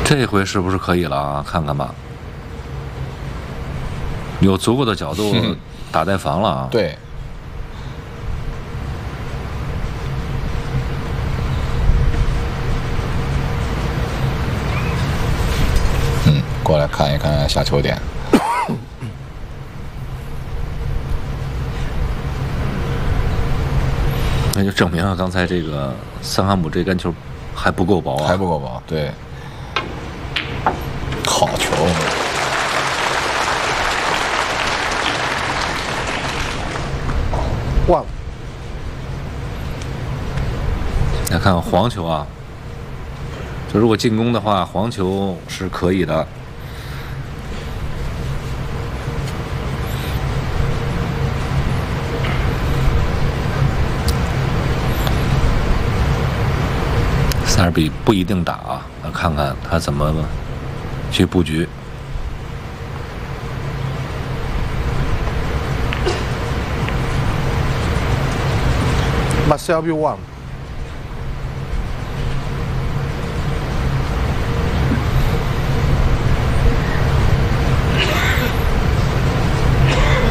这回是不是可以了啊？看看吧，有足够的角度打带防了啊。 对。过来看一看下球点。 那就证明了刚才这个桑哈姆这杆球还不够薄啊， 还不够薄，对。好球！ 哇！ 来看黄球啊，就如果进攻的话，黄球是可以的。塞尔比不一定打啊，来看看他怎么去布局。 But Serbia won.